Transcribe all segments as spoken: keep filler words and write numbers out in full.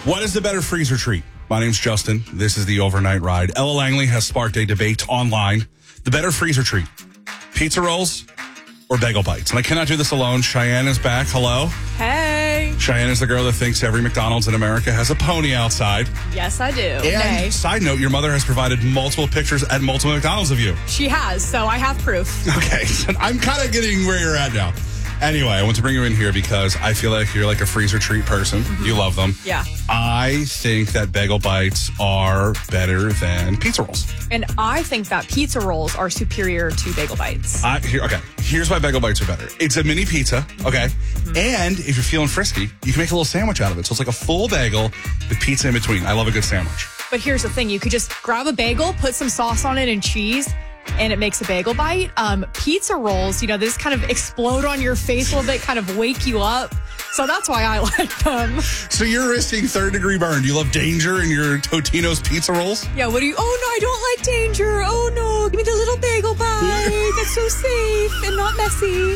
What is the better freezer treat? My name's Justin. This is the Overnight Ride. Ella Langley has sparked a debate online. The better freezer treat, pizza rolls or bagel bites? And I cannot do this alone. Cheyenne is back. Hello. Hey. Cheyenne is the girl that thinks every McDonald's in America has a pony outside. Yes, I do. And Nay. side note, your mother has provided multiple pictures at multiple McDonald's of you. She has, so I have proof. Okay, so I'm kind of getting where you're at now. Anyway, I want to bring you in here because I feel like you're like a freezer treat person. Mm-hmm. You love them. Yeah. I think that bagel bites are better than pizza rolls. And I think that pizza rolls are superior to bagel bites. I, here, okay, here's why bagel bites are better. It's a mini pizza, okay? Mm-hmm. And if you're feeling frisky, you can make a little sandwich out of it. So it's like a full bagel with pizza in between. I love a good sandwich. But here's the thing. You could just grab a bagel, put some sauce on it and cheese, and it makes a bagel bite. Um, pizza rolls, you know, they just kind of explode on your face a little bit, kind of wake you up. So that's why I like them. So you're risking third degree burn. Do you love danger in your Totino's pizza rolls? Yeah, what do you, oh no, I don't like danger. Oh no, give me the little bagel bite. That's so safe and not messy.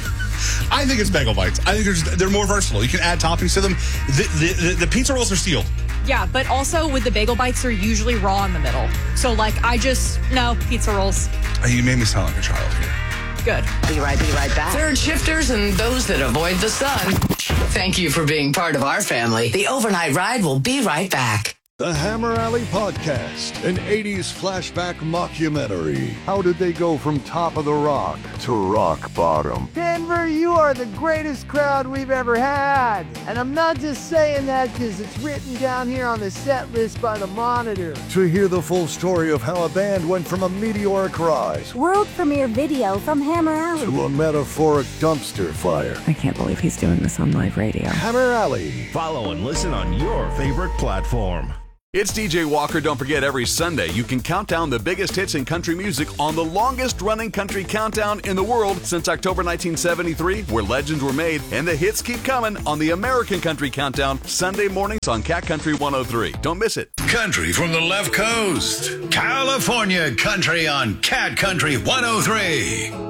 I think it's bagel bites. I think they're, just, they're more versatile. You can add toppings to them. The, the, the, the pizza rolls are sealed. Yeah, but also with the bagel bites, they're usually raw in the middle. So, like, I just, no, pizza rolls. You made me sound like a child here. Good. Be right, be right back. Third shifters and those that avoid the sun. Thank you for being part of our family. The Overnight Ride will be right back. The Hammer Alley Podcast, an eighties flashback mockumentary. How did they go from top of the rock to rock bottom? Denver, you are the greatest crowd we've ever had. And I'm not just saying that because it's written down here on the set list by the Monitor. To hear the full story of how a band went from a meteoric rise world premiere video from Hammer Alley to a metaphoric dumpster fire. I can't believe he's doing this on live radio. Hammer Alley. Follow and listen on your favorite platform. It's D J Walker. Don't forget, every Sunday you can count down the biggest hits in country music on the longest-running country countdown in the world since October nineteen seventy-three, where legends were made, and the hits keep coming on the American Country Countdown, Sunday mornings on Cat Country one oh three. Don't miss it. Country from the left coast. California Country on Cat Country one oh three.